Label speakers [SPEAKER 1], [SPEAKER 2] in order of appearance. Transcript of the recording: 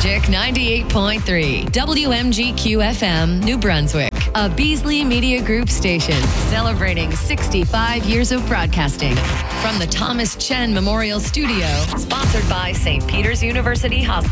[SPEAKER 1] Magic 98.3, WMGQ-FM, New Brunswick. A Beasley Media Group station celebrating 65 years of broadcasting. From the Thomas Chen Memorial Studio, sponsored by St. Peter's University Hospital.